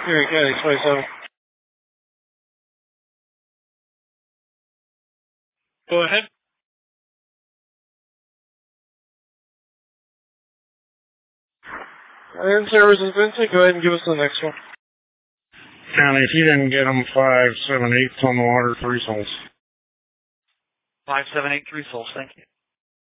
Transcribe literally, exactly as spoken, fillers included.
Here, County twenty-seven. Go ahead. And services, Vincent, go ahead and give us the next one. County, if you didn't get them, five, seven, eight on the water, three souls. Five, seven, eight, three souls, thank you.